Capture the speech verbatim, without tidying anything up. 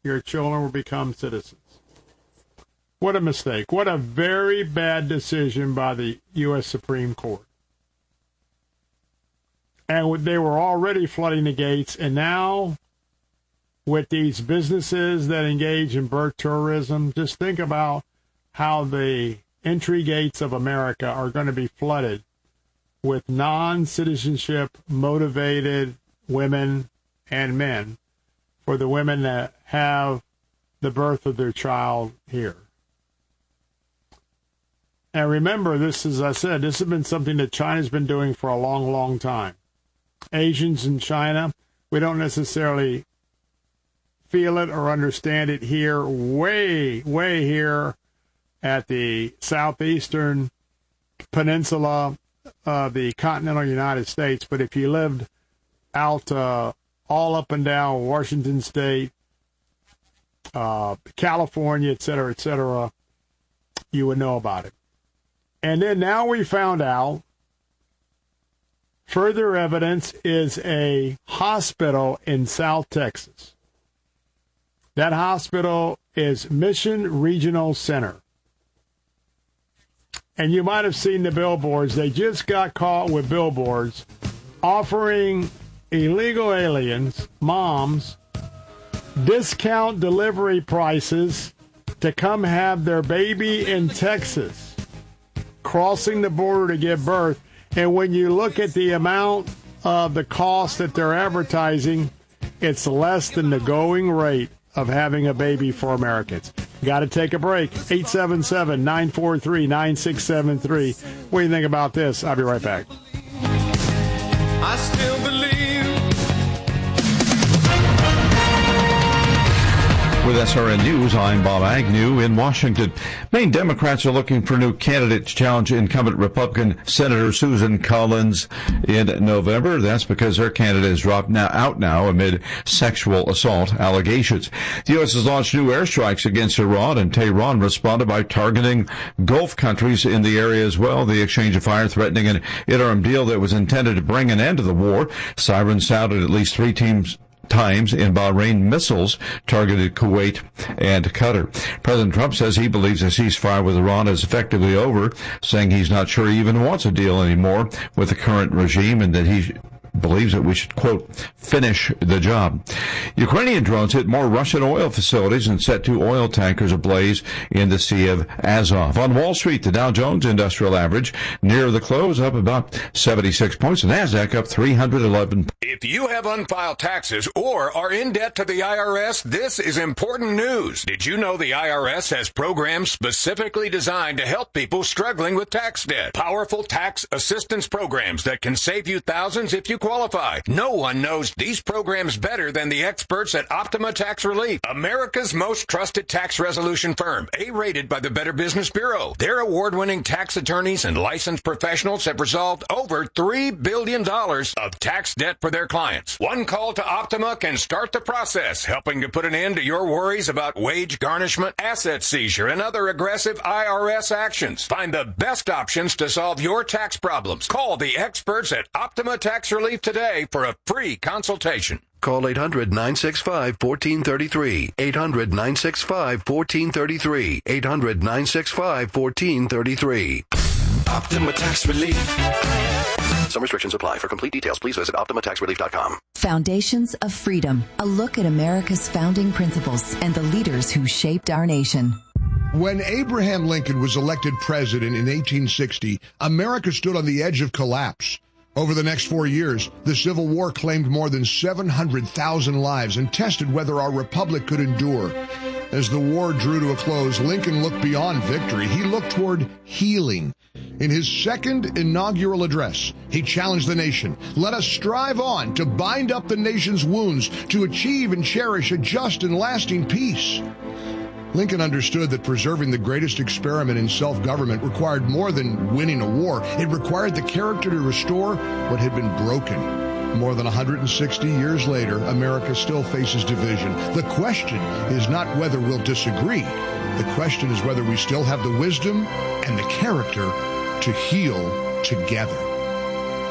your children will become citizens. What a mistake. What a very bad decision by the U S Supreme Court. And they were already flooding the gates, and now with these businesses that engage in birth tourism, just think about how the entry gates of America are going to be flooded with non-citizenship motivated women and men for the women that have the birth of their child here. And remember, this, as I said, this has been something that China's been doing for a long, long time. Asians in China, we don't necessarily feel it or understand it here, way, way here at the southeastern peninsula of the continental United States. But if you lived out uh, all up and down Washington State, uh, California, et cetera, et cetera, you would know about it. And then now we found out further evidence is a hospital in South Texas. That hospital is Mission Regional Center. And you might have seen the billboards. They just got caught with billboards offering illegal aliens, moms, discount delivery prices to come have their baby in Texas, crossing the border to give birth. And when you look at the amount of the cost that they're advertising, it's less than the going rate of having a baby for Americans. Got to take a break. eight seven seven, nine four three, nine six seven three. What do you think about this? I'll be right back. I still believe. With S R N News, I'm Bob Agnew in Washington. Maine Democrats are looking for new candidates to challenge incumbent Republican Senator Susan Collins in November. That's because her candidate is dropped now out now amid sexual assault allegations. The U S has launched new airstrikes against Iran, and Tehran responded by targeting Gulf countries in the area as well. The exchange of fire threatening an interim deal that was intended to bring an end to the war. Sirens sounded at least three teams times in Bahrain. Missiles targeted Kuwait and Qatar. President Trump says he believes a ceasefire with Iran is effectively over, saying he's not sure he even wants a deal anymore with the current regime and that he believes that we should, quote, finish the job. Ukrainian drones hit more Russian oil facilities and set two oil tankers ablaze in the Sea of Azov. On Wall Street, the Dow Jones Industrial Average near the close up about seventy-six points. The NASDAQ up three hundred eleven. If you have unfiled taxes or are in debt to the I R S, this is important news. Did you know the I R S has programs specifically designed to help people struggling with tax debt? Powerful tax assistance programs that can save you thousands if you qualify. No one knows these programs better than the experts at Optima Tax Relief, America's most trusted tax resolution firm, A-rated by the Better Business Bureau. Their award-winning tax attorneys and licensed professionals have resolved over three billion dollars of tax debt for their clients. One call to Optima can start the process, helping to put an end to your worries about wage garnishment, asset seizure, and other aggressive I R S actions. Find the best options to solve your tax problems. Call the experts at Optima Tax Relief today for a free consultation. Call eight hundred, nine six five, one four three three. eight hundred, nine six five, one four three three. eight hundred, nine six five, one four three three. Optima Tax Relief. Some restrictions apply. For complete details, please visit optima tax relief dot com. Foundations of Freedom, a look at America's founding principles and the leaders who shaped our nation. When Abraham Lincoln was elected president in eighteen sixty, America stood on the edge of collapse. Over the next four years, the Civil War claimed more than seven hundred thousand lives and tested whether our republic could endure. As the war drew to a close, Lincoln looked beyond victory. He looked toward healing. In his second inaugural address, he challenged the nation. Let us strive on to bind up the nation's wounds, to achieve and cherish a just and lasting peace. Lincoln understood that preserving the greatest experiment in self-government required more than winning a war. It required the character to restore what had been broken. More than one hundred sixty years later, America still faces division. The question is not whether we'll disagree. The question is whether we still have the wisdom and the character to heal together.